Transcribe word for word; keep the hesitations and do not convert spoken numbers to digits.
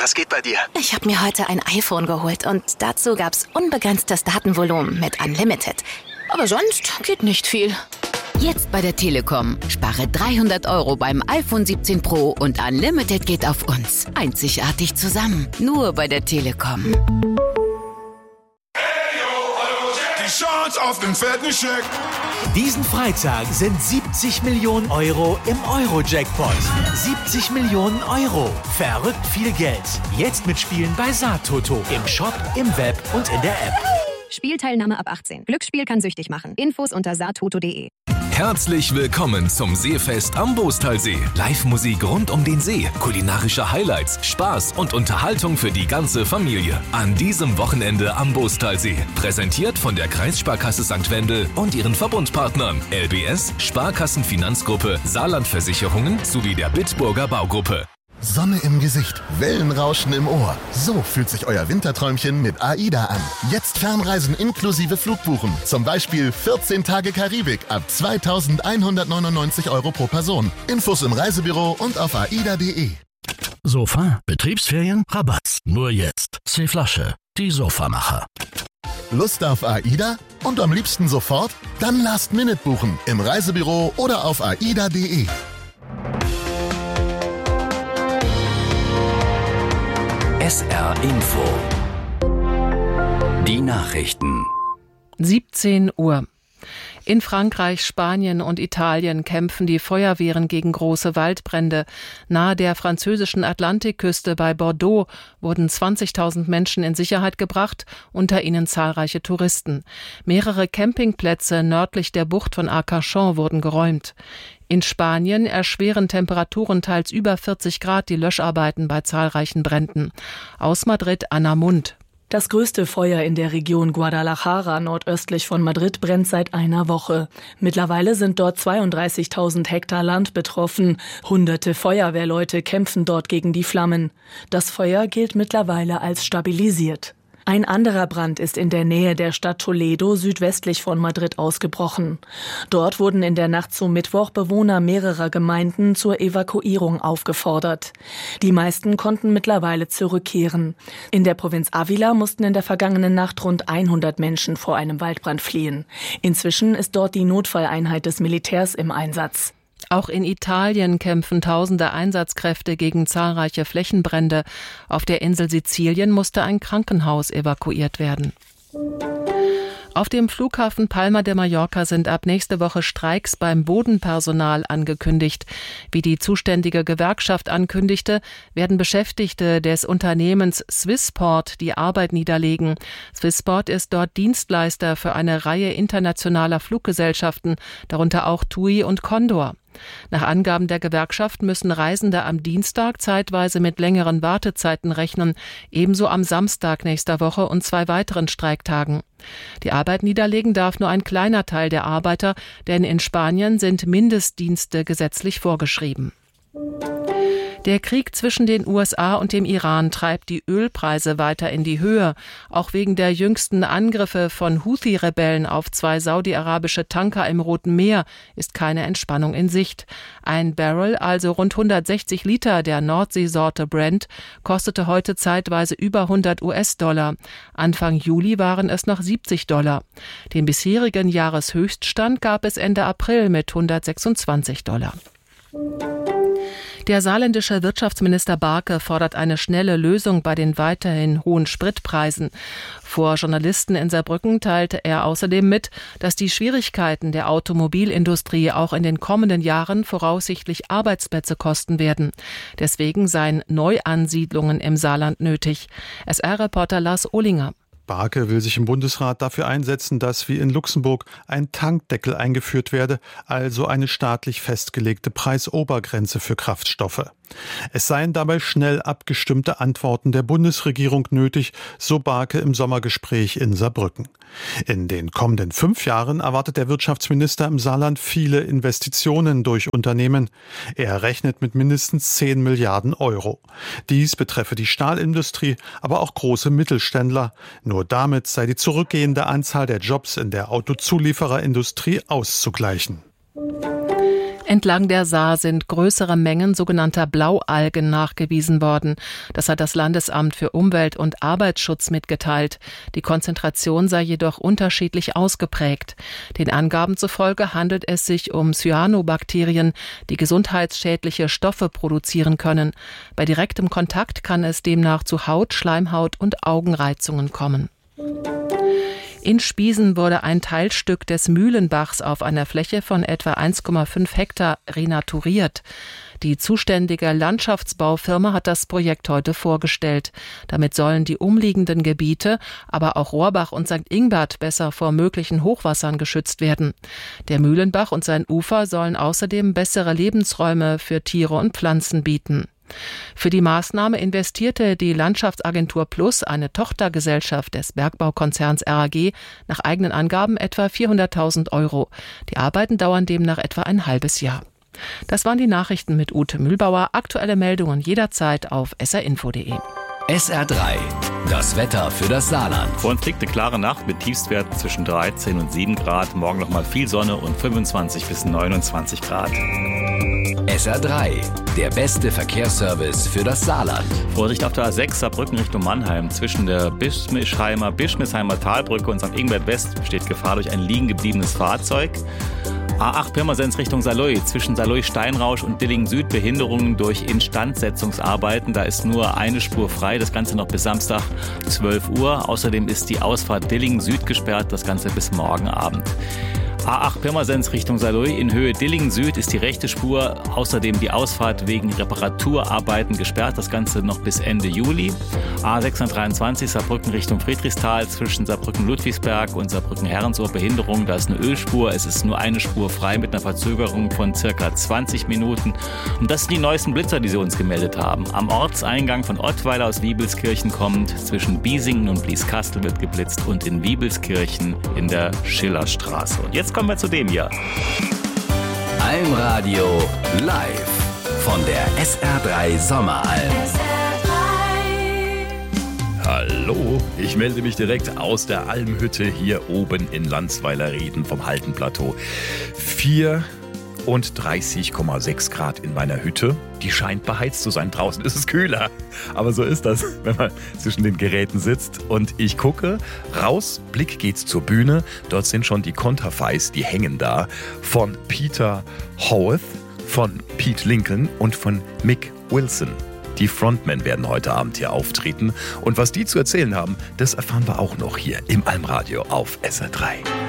Was geht bei dir? Ich habe mir heute ein iPhone geholt und dazu gab's unbegrenztes Datenvolumen mit Unlimited. Aber sonst geht nicht viel. Jetzt bei der Telekom. Spare dreihundert Euro beim iPhone siebzehn Pro und Unlimited geht auf uns. Einzigartig zusammen. Nur bei der Telekom. Die Chance auf den fetten Scheck. Diesen Freitag sind siebzig Millionen Euro im Euro-Jackpot. siebzig Millionen Euro. Verrückt viel Geld. Jetzt mitspielen bei Saattoto. Im Shop, im Web und in der App. Spielteilnahme ab achtzehn. Glücksspiel kann süchtig machen. Infos unter saattoto punkt de. Herzlich willkommen zum Seefest am Boostalsee. Live-Musik rund um den See, kulinarische Highlights, Spaß und Unterhaltung für die ganze Familie. An diesem Wochenende am Boostalsee. Präsentiert von der Kreissparkasse Sankt Wendel und ihren Verbundpartnern L B S, Sparkassenfinanzgruppe, Saarlandversicherungen sowie der Bitburger Baugruppe. Sonne im Gesicht, Wellenrauschen im Ohr. So fühlt sich euer Winterträumchen mit AIDA an. Jetzt Fernreisen inklusive Flugbuchen. Zum Beispiel vierzehn Tage Karibik ab zweitausendeinhundertneunundneunzig Euro pro Person. Infos im Reisebüro und auf aida punkt de. Sofa, Betriebsferien, Rabatt. Nur jetzt. C-Flasche, die Sofamacher. Lust auf AIDA? Und am liebsten sofort? Dann Last Minute buchen. Im Reisebüro oder auf aida punkt de. S R Info. Die Nachrichten. siebzehn Uhr. In Frankreich, Spanien und Italien kämpfen die Feuerwehren gegen große Waldbrände. Nahe der französischen Atlantikküste bei Bordeaux wurden zwanzigtausend Menschen in Sicherheit gebracht, unter ihnen zahlreiche Touristen. Mehrere Campingplätze nördlich der Bucht von Arcachon wurden geräumt. In Spanien erschweren Temperaturen teils über vierzig Grad die Löscharbeiten bei zahlreichen Bränden. Aus Madrid Anna Mund. Das größte Feuer in der Region Guadalajara nordöstlich von Madrid brennt seit einer Woche. Mittlerweile sind dort zweiunddreißigtausend Hektar Land betroffen. Hunderte Feuerwehrleute kämpfen dort gegen die Flammen. Das Feuer gilt mittlerweile als stabilisiert. Ein anderer Brand ist in der Nähe der Stadt Toledo südwestlich von Madrid ausgebrochen. Dort wurden in der Nacht zum Mittwoch Bewohner mehrerer Gemeinden zur Evakuierung aufgefordert. Die meisten konnten mittlerweile zurückkehren. In der Provinz Ávila mussten in der vergangenen Nacht rund hundert Menschen vor einem Waldbrand fliehen. Inzwischen ist dort die Notfalleinheit des Militärs im Einsatz. Auch in Italien kämpfen tausende Einsatzkräfte gegen zahlreiche Flächenbrände. Auf der Insel Sizilien musste ein Krankenhaus evakuiert werden. Auf dem Flughafen Palma de Mallorca sind ab nächste Woche Streiks beim Bodenpersonal angekündigt. Wie die zuständige Gewerkschaft ankündigte, werden Beschäftigte des Unternehmens Swissport die Arbeit niederlegen. Swissport ist dort Dienstleister für eine Reihe internationaler Fluggesellschaften, darunter auch T U I und Condor. Nach Angaben der Gewerkschaft müssen Reisende am Dienstag zeitweise mit längeren Wartezeiten rechnen, ebenso am Samstag nächster Woche und zwei weiteren Streiktagen. Die Arbeit niederlegen darf nur ein kleiner Teil der Arbeiter, denn in Spanien sind Mindestdienste gesetzlich vorgeschrieben. Der Krieg zwischen den U S A und dem Iran treibt die Ölpreise weiter in die Höhe. Auch wegen der jüngsten Angriffe von Houthi-Rebellen auf zwei saudi-arabische Tanker im Roten Meer ist keine Entspannung in Sicht. Ein Barrel, also rund hundertsechzig Liter der Nordseesorte Brent, kostete heute zeitweise über hundert US-Dollar. Anfang Juli waren es noch siebzig Dollar. Den bisherigen Jahreshöchststand gab es Ende April mit hundertsechsundzwanzig Dollar. Der saarländische Wirtschaftsminister Barke fordert eine schnelle Lösung bei den weiterhin hohen Spritpreisen. Vor Journalisten in Saarbrücken teilte er außerdem mit, dass die Schwierigkeiten der Automobilindustrie auch in den kommenden Jahren voraussichtlich Arbeitsplätze kosten werden. Deswegen seien Neuansiedlungen im Saarland nötig. S R-Reporter Lars Ohlinger. Barke will sich im Bundesrat dafür einsetzen, dass wie in Luxemburg ein Tankdeckel eingeführt werde, also eine staatlich festgelegte Preisobergrenze für Kraftstoffe. Es seien dabei schnell abgestimmte Antworten der Bundesregierung nötig, so Barke im Sommergespräch in Saarbrücken. In den kommenden fünf Jahren erwartet der Wirtschaftsminister im Saarland viele Investitionen durch Unternehmen. Er rechnet mit mindestens zehn Milliarden Euro. Dies betreffe die Stahlindustrie, aber auch große Mittelständler. Nur damit sei die zurückgehende Anzahl der Jobs in der Autozuliefererindustrie auszugleichen. Entlang der Saar sind größere Mengen sogenannter Blaualgen nachgewiesen worden. Das hat das Landesamt für Umwelt und Arbeitsschutz mitgeteilt. Die Konzentration sei jedoch unterschiedlich ausgeprägt. Den Angaben zufolge handelt es sich um Cyanobakterien, die gesundheitsschädliche Stoffe produzieren können. Bei direktem Kontakt kann es demnach zu Haut, Schleimhaut und Augenreizungen kommen. In Spiesen wurde ein Teilstück des Mühlenbachs auf einer Fläche von etwa eins Komma fünf Hektar renaturiert. Die zuständige Landschaftsbaufirma hat das Projekt heute vorgestellt. Damit sollen die umliegenden Gebiete, aber auch Rohrbach und Sankt Ingbert besser vor möglichen Hochwassern geschützt werden. Der Mühlenbach und sein Ufer sollen außerdem bessere Lebensräume für Tiere und Pflanzen bieten. Für die Maßnahme investierte die Landschaftsagentur Plus, eine Tochtergesellschaft des Bergbaukonzerns R A G, nach eigenen Angaben etwa vierhunderttausend Euro. Die Arbeiten dauern demnach etwa ein halbes Jahr. Das waren die Nachrichten mit Ute Mühlbauer. Aktuelle Meldungen jederzeit auf s r info punkt d e. S R drei, das Wetter für das Saarland. Vor uns liegt eine klare Nacht mit Tiefstwerten zwischen dreizehn und sieben Grad. Morgen nochmal viel Sonne und fünfundzwanzig bis neunundzwanzig Grad. S R drei, der beste Verkehrsservice für das Saarland. Vorsicht auf der A sechs Saarbrücken Richtung Mannheim. Zwischen der Bischmischheimer, Bischmisheimer Talbrücke und Sankt Ingbert West besteht Gefahr durch ein liegen gebliebenes Fahrzeug. A acht Pirmasens Richtung Saarlouis, zwischen Saarlouis-Steinrausch und Dillingen Süd Behinderungen durch Instandsetzungsarbeiten. Da ist nur eine Spur frei, das Ganze noch bis Samstag zwölf Uhr. Außerdem ist die Ausfahrt Dillingen Süd gesperrt, das Ganze bis morgen Abend. A acht Pirmasens Richtung Saarlouis in Höhe Dillingen Süd ist die rechte Spur, außerdem die Ausfahrt wegen Reparaturarbeiten gesperrt, das Ganze noch bis Ende Juli. A sechshundertdreiundzwanzig Saarbrücken Richtung Friedrichsthal zwischen Saarbrücken-Ludwigsberg und Saarbrücken-Herrensohr Behinderung, da ist eine Ölspur, es ist nur eine Spur frei mit einer Verzögerung von circa zwanzig Minuten. Und das sind die neuesten Blitzer, die sie uns gemeldet haben. Am Ortseingang von Ottweiler aus Wiebelskirchen kommend, zwischen Biesingen und Blieskastel wird geblitzt und in Wiebelskirchen in der Schillerstraße. Und jetzt kommen wir zu dem hier. Almradio live von der S R drei Sommeralm. Hallo, ich melde mich direkt aus der Almhütte hier oben in Landsweiler-Rieden vom Haltenplateau. vierunddreißig Komma sechs Grad in meiner Hütte. Die scheint beheizt zu sein. Draußen ist es kühler. Aber so ist das, wenn man zwischen den Geräten sitzt. Und ich gucke raus, Blick geht's zur Bühne. Dort sind schon die Konterfeis, die hängen da. Von Peter Howarth, von Pete Lincoln und von Mick Wilson. Die Frontmen werden heute Abend hier auftreten. Und was die zu erzählen haben, das erfahren wir auch noch hier im Almradio auf S R drei.